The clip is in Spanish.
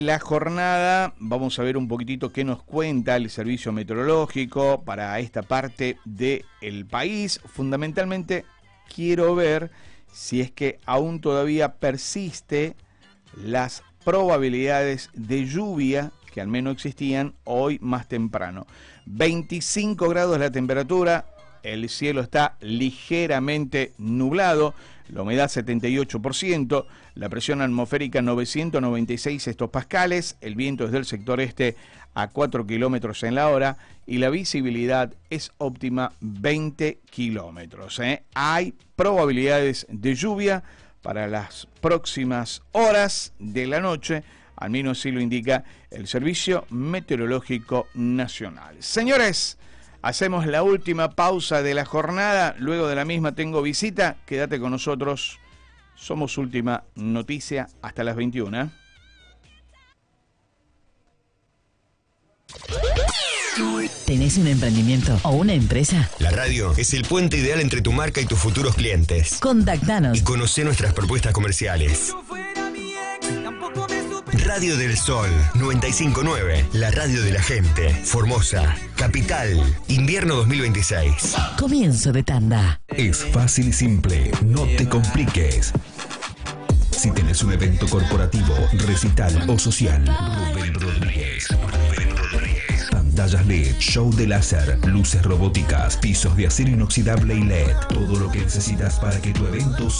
La jornada, vamos a ver un poquitito qué nos cuenta el servicio meteorológico para esta parte del país. Fundamentalmente quiero ver si es que aún todavía persiste las probabilidades de lluvia que al menos existían hoy más temprano. 25 grados la temperatura, el cielo está ligeramente nublado, la humedad 78%, la presión atmosférica 996 hectopascales, el viento es del sector este a 4 kilómetros en la hora y la visibilidad es óptima 20 kilómetros. Hay probabilidades de lluvia para las próximas horas de la noche, al menos así lo indica el Servicio Meteorológico Nacional. Señores, hacemos la última pausa de la jornada, luego de la misma tengo visita, quédate con nosotros, somos Última Noticia hasta las 21. ¿Tenés un emprendimiento o una empresa? La radio es el puente ideal entre tu marca y tus futuros clientes. Contactanos Y conoce nuestras propuestas comerciales. Radio del Sol 959, la radio de la gente. Formosa, Capital, invierno 2026. Comienzo de tanda. Es fácil y simple, no te compliques. Si tenés un evento corporativo, recital o social, Rubén Rodríguez. Pantallas LED, show de láser, luces robóticas, pisos de acero inoxidable y LED. Todo lo que necesitas para que tu evento